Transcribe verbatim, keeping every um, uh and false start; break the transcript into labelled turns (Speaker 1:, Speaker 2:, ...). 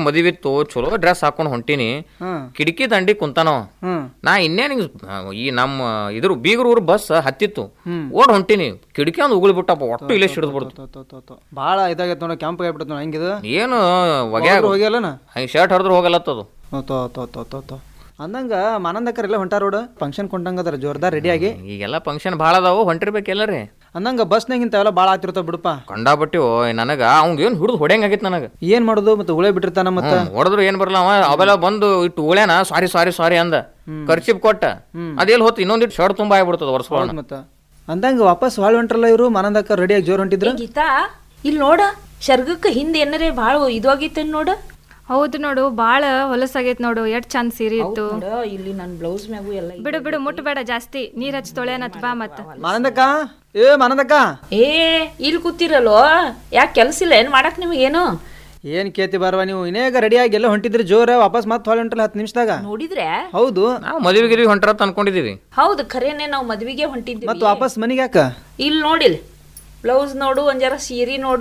Speaker 1: ಮದುವಿತ್ತು ಚಲೋ ಡ್ರೆಸ್ ಹಾಕೊಂಡ್ ಹೊಂಟಿನಿ, ಕಿಟಕಿ ದಂಡಿ ಕುಂತಾನವ. ನಾ ಇನ್ನೇನ್ ಈ ನಮ್ಮ ಇದ್ರ ಬೀಗರ ಊರ್ ಬಸ್ ಹತ್ತಿತ್ತು, ಓಡ್ ಹೊಂಟಿನಿ, ಕಿಟಕಿ ಒಂದು ಉಗುಳಿ ಬಿಟ್ಟಪ್ಪ, ಒಟ್ಟು ಇಲ್ಲೇ ಸಿಡಿದ್ ಬಿಡ್ತು.
Speaker 2: ಬಾಳ ಇದಾಗೈತ್ ನೋಡ, ಕೆಂಪ್ ಆಗ್ಬಿಡ್ತು ಹೆಂಗಿದ.
Speaker 1: ಏನು ಒಗ್ಯಾಗ
Speaker 2: ಹೋಗ್ಯಲ್ಲ
Speaker 1: ಹಂಗ ಶರ್ಟ್ ಹೊಡೆದ್ರು ಹೋಗಲ್ಲತ್ತದು.
Speaker 2: ಅಂದಂಗ ಮಾನಂದಕ್ಕರ್ ಎಲ್ಲ ಹೊಂಟಾರೋಡ ಫಂಕ್ಷನ್ ಕೊಂಡಂಗದಾರ ಜೋರ್ದಾರ್ ರೆಡಿ ಆಗಿ.
Speaker 1: ಈಗೆಲ್ಲ ಫಂಕ್ಷನ್ ಭಾಳ ಅದಾವು, ಹೊಂಟಿರ್ಬೇಕೆಲ್ಲ ರೀ.
Speaker 2: ಅಂದಂಗ ಬಸ್ನಾಗ ಇಂಥವೆಲ್ಲ ಭಾಳ ಆತಿರ್ತಾವ ಬಿಡಪ್ಪ.
Speaker 1: ಕಂಡಾಬಟ್ಟಿ ನನಗ ಅವ್ಗ ಏನ್ ಹಿಡಿದು ಹೊಡೆಯಂಗ ಆಗಿತ್ತು ನನಗ.
Speaker 2: ಏನ್ ಮಾಡುದು ಮತ್ತೆ ಉಳೆ ಬಿಟ್ಟಿರ್ತಾನ, ಮತ್ತೆ
Speaker 1: ಹೊಡೆದ್ರು ಏನ್ ಬರಲ್ಲ ಅವ. ಅವೆಲ್ಲ ಬಂದು ಇಟ್ಟು ಉಳ್ಯಾನ ಸಾರಿ ಸಾರಿ ಸಾರಿ ಅಂದ, ಖರ್ಚಿಪ್ ಕೊಟ್ಟ, ಅದೆಲ್ಲ ಹೊತ್ತು ಇನ್ನೊಂದಿಟ್ಟು ಶರ್ಟ್ ತುಂಬಾ ಆಗ್ಬಿಡ್ತದ ವರ್ಷ.
Speaker 2: ಮತ್ತ ಅಂದಂಗ ವಾಪಸ್ ಹೊಳ್ ಹೊಂಟ್ರಲ್ಲ ಇವರು ಮಾನಂದಕ್ಕ ರೆಡಿಯಾಗಿ ಜೋರ್ ಹೊಂಟಿದ್ರು.
Speaker 3: ಗೀತಾ ಇಲ್ಲಿ ನೋಡ, ಶರ್ಗಕ್ಕ ಹಿಂದ ಏನಾರೇ ಭಾಳ ಇದು ಆಗೈತೆ ನೋಡ.
Speaker 4: ಹೌದು ನೋಡು, ಬಾಳ ಹೊಲಸಾಗೈತ್ ನೋಡು, ಎಷ್ಟ್ ಚಂದ ಸೀರೆ ಇತ್ತು.
Speaker 3: ಇಲ್ಲಿ ನನ್ ಬ್ಲೌಸ್ ಮ್ಯಾಗು ಎಲ್ಲ
Speaker 4: ಬಿಡು ಬಿಡು, ಮುಟ್ಟಬೇಡ ಜಾಸ್ತಿ, ನೀರ್ ಹಚ್ಚಿ ತೊಳೆನತ್ ಬಾ. ಮತ್ತ
Speaker 2: ಮಾನಂದಕ್ಕ, ಏ ಮಾನಂದಕ್ಕ,
Speaker 3: ಏ ಇಲ್ಲಿ ಕೂತಿರಲ್ಲೋ, ಯಾಕೆ ಕೆಲಸ ಇಲ್ಲ ಏನ್ ಮಾಡಕ್ ನಿಮಗೇನು?
Speaker 2: ಏನ್ ಕೇತಿ ಬಾರವಾ ನೀವು, ಇನ್ನೇಗ ರೆಡಿ ಆಗಿ ಎಲ್ಲ ಹೊಂಟಿದ್ರಿ ಜೋರ, ವಾಪಸ್ ಮತ್ತೆ ಹೊಳ ಹೊಂಟಲ್ಲ ಹತ್ತು ನಿಮಿಷದಾಗ.
Speaker 3: ನೋಡಿದ್ರೆ
Speaker 2: ಹೌದು,
Speaker 1: ನಾವು ಮದುವೆ ಗಿರಿ ಹೊಂಟ್ರತ್ ಅನ್ಕೊಂಡಿದೀವಿ.
Speaker 3: ಹೌದು ಖರೇನೆ, ನಾವು ಮದ್ವಿಗೆ ಹೊಂಟಿದ್ವಿ.
Speaker 2: ಮತ್ತೆ ವಾಪಸ್ ಮನಿಗೆ ಯಾಕ?
Speaker 3: ಇಲ್ಲಿ ನೋಡಿಲ್ ಬ್ಲೌಸ್ ನೋಡು, ಒಂದ್ ಜರ ಸೀರೆ ನೋಡು.